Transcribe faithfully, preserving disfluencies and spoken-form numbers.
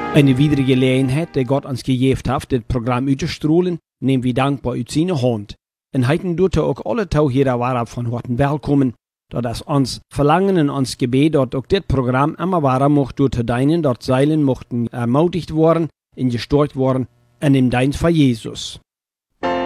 Eine weitere Gelegenheit, die Gott uns gegeben hat, das Programm auszustrahlen, nehmen wir dankbar aus seiner Hand. Und heute dürfen auch alle Tauchjäger waren von Horten willkommen, da das uns Verlangen und uns Gebet, dort auch das Programm immer weiter mocht durch deinen, dort Seilen mochten ermutigt worden, und gestärkt worden, in dem Dienst von Jesus.